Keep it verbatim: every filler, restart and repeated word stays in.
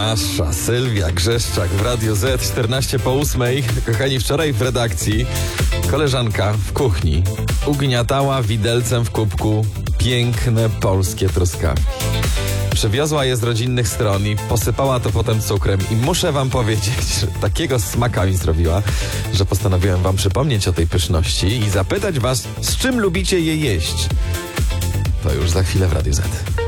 Nasza Sylwia Grzeszczak w Radiu Z, czternaście po ósmej. Kochani, wczoraj w redakcji koleżanka w kuchni ugniatała widelcem w kubku piękne polskie truskawki. Przywiozła je z rodzinnych stron i posypała to potem cukrem i muszę wam powiedzieć, że takiego smaka mi zrobiła, że postanowiłem wam przypomnieć o tej pyszności i zapytać was, z czym lubicie je jeść. To już za chwilę w Radiu Z.